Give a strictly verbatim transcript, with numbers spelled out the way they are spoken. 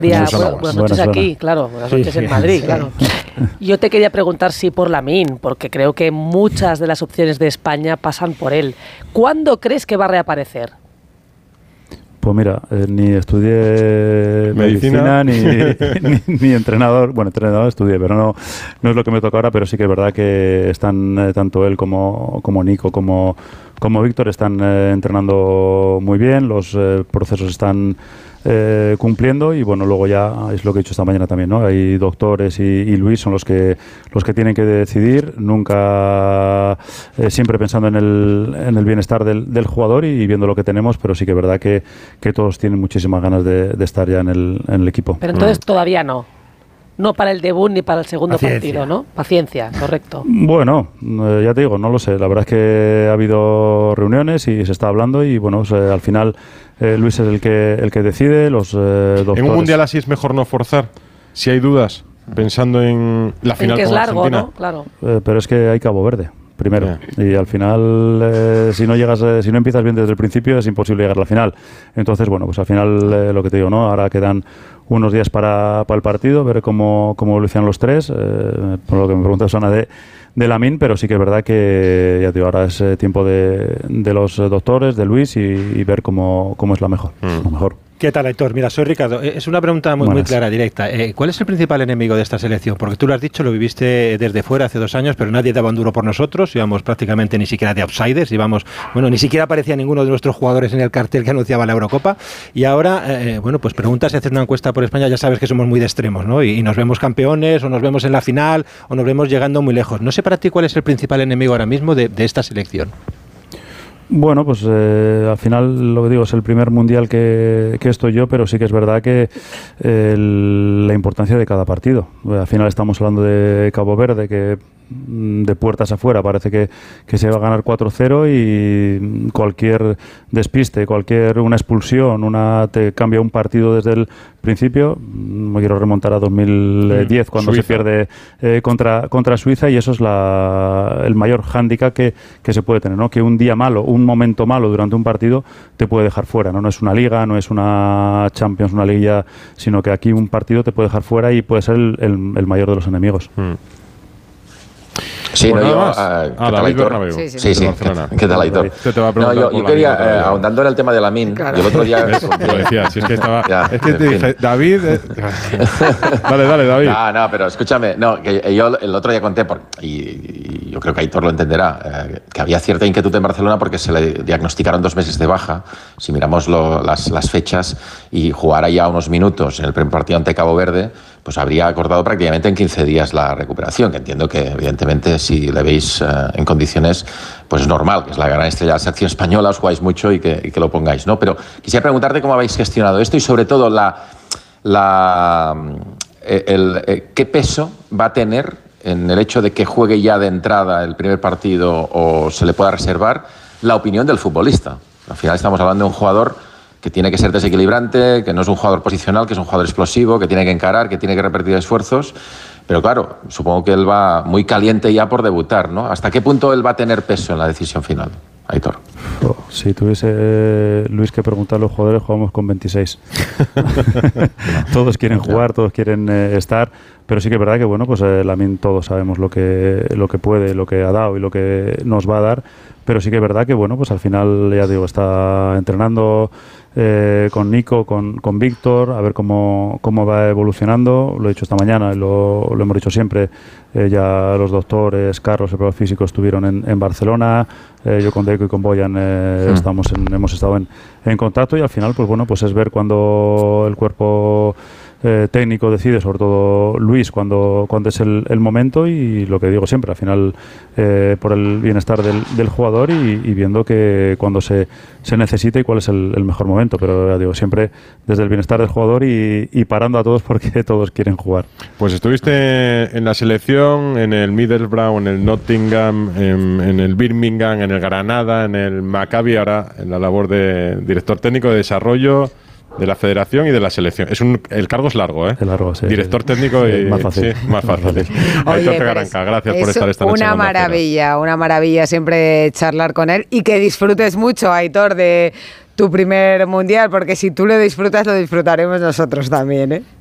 Día, bueno, buenas noches buenas aquí, claro, buenas noches sí, en Madrid, sí. Claro. Yo te quería preguntar si por Lamine, porque creo que muchas de las opciones de España pasan por él. ¿Cuándo crees que va a reaparecer? Pues mira, eh, ni estudié medicina, medicina ni, ni, ni entrenador. Bueno, entrenador estudié, pero no, no es lo que me toca ahora, pero sí que es verdad que están eh, tanto él como, como Nico como, como Víctor están eh, entrenando muy bien, los eh, procesos están eh, cumpliendo y bueno, luego ya es lo que he dicho esta mañana también, ¿no? Hay doctores y, y Luis son los que los que tienen que decidir, nunca eh, siempre pensando en el, en el bienestar del, del jugador y, y viendo lo que tenemos, pero sí que es verdad que, que todos tienen muchísimas ganas de, de estar ya en el, en el equipo. Pero entonces mm. todavía no. No para el debut ni para el segundo Paciencia. partido, ¿no? Paciencia, correcto. Bueno, eh, ya te digo, no lo sé. La verdad es que ha habido reuniones y se está hablando y bueno, pues, eh, al final eh, Luis es el que el que decide, los eh, doctores. En un mundial así es mejor no forzar, si hay dudas, pensando en la final en que con es largo, Argentina. ¿no? Claro. Eh, pero es que hay Cabo Verde. Primero, yeah. y al final eh, si no llegas, eh, si no empiezas bien desde el principio es imposible llegar a la final. Entonces, bueno, pues al final eh, lo que te digo, ¿no? Ahora quedan unos días para, para el partido, ver cómo, cómo evolucionan los tres, eh, por lo que me pregunta Susana de, de Lamine, pero sí que es verdad que ya te digo, ahora es eh, tiempo de, de los doctores, de Luis y, y ver cómo, cómo es la mejor, mm. lo mejor. ¿Qué tal, Aitor? Mira, soy Ricardo. Es una pregunta muy, muy clara, directa. Eh, ¿Cuál es el principal enemigo de esta selección? Porque tú lo has dicho, lo viviste desde fuera hace dos años, pero nadie daba un duro por nosotros. Íbamos prácticamente ni siquiera de outsiders. Íbamos, bueno, ni siquiera aparecía ninguno de nuestros jugadores en el cartel que anunciaba la Eurocopa. Y ahora, eh, bueno, pues preguntas si haces una encuesta por España, ya sabes que somos muy de extremos, ¿no? Y, y nos vemos campeones, o nos vemos en la final, o nos vemos llegando muy lejos. No sé para ti cuál es el principal enemigo ahora mismo de, de esta selección. Bueno, pues eh, al final lo que digo es el primer mundial que, que estoy yo, pero sí que es verdad que eh, el, la importancia de cada partido. Al final estamos hablando de Cabo Verde, que de puertas afuera parece que, que se va a ganar cuatro cero y cualquier despiste, cualquier una expulsión, una te cambia un partido desde el principio. Me quiero remontar a dos mil diez cuando Suiza. se pierde eh, contra, contra Suiza y eso es la, el mayor hándicap que, que se puede tener, ¿no? Que un día malo, un momento malo durante un partido te puede dejar fuera, ¿no? No es una liga, no es una Champions, una liguilla, sino que aquí un partido te puede dejar fuera y puede ser el, el, el mayor de los enemigos. Mm. Sí, pues no, yo, uh, ¿qué ah, tal, Aitor? Sí, sí, sí. sí. ¿Qué, ¿Qué tal, Aitor? Te, te va a no, yo, yo quería, eh, ahondando en el tema de Lamine, claro. yo el otro día... Lo decía, si es que estaba... ya, es que te dije, David... Eh, dale, dale, David. No, no, pero escúchame, no, que yo el otro día conté, por, y, y yo creo que Aitor lo entenderá, eh, que había cierta inquietud en Barcelona porque se le diagnosticaron dos meses de baja, si miramos lo, las, las fechas, y jugara ya unos minutos en el primer partido ante Cabo Verde, pues habría acordado prácticamente en quince días la recuperación, que entiendo que evidentemente si le veis eh, en condiciones, pues es normal, que es la gran estrella de la selección española, os jugáis mucho y que, y que lo pongáis, ¿no? Pero quisiera preguntarte cómo habéis gestionado esto y sobre todo la, la, el, el, el, qué peso va a tener en el hecho de que juegue ya de entrada el primer partido o se le pueda reservar la opinión del futbolista. Al final estamos hablando de un jugador que tiene que ser desequilibrante, que no es un jugador posicional, que es un jugador explosivo, que tiene que encarar, que tiene que repartir esfuerzos. Pero claro, supongo que él va muy caliente ya por debutar, ¿no? ¿Hasta qué punto él va a tener peso en la decisión final, Aitor? Oh, si tuviese eh, Luis que preguntar a los jugadores, jugamos con veintiséis. Todos quieren jugar, todos quieren eh, estar, pero sí que es verdad que bueno, pues eh, Lamine todos sabemos lo que lo que puede, lo que ha dado y lo que nos va a dar, pero sí que es verdad que bueno, pues al final ya digo, está entrenando eh, con Nico, con, con Víctor, a ver cómo, cómo va evolucionando. Lo he dicho esta mañana y lo, lo hemos dicho siempre, eh, ya los doctores, Carlos, el preparador físico, estuvieron en, en Barcelona, eh, yo con Deco y con Boyan eh, sí. estamos en, hemos estado en, en contacto y al final pues bueno, pues es ver cuando el cuerpo Eh, técnico decide, sobre todo Luis, cuando, cuando es el, el momento y lo que digo siempre, al final eh, por el bienestar del, del jugador y, y viendo que cuando se, se necesita y cuál es el, el mejor momento, pero ya digo, siempre desde el bienestar del jugador y, y parando a todos porque todos quieren jugar. Pues estuviste en la selección, en el Middlesbrough, en el Nottingham, en, en el Birmingham, en el Granada, en el Maccabi, ahora en la labor de director técnico de desarrollo de la federación y de la selección. Es un, el cargo es largo, ¿eh? Es largo, sí. Director técnico y... más fácil. Sí, más fácil. Aitor Fegaranca, gracias por estar esta noche. Una maravilla, una maravilla siempre charlar con él y que disfrutes mucho, Aitor, de tu primer mundial, porque si tú lo disfrutas, lo disfrutaremos nosotros también, ¿eh?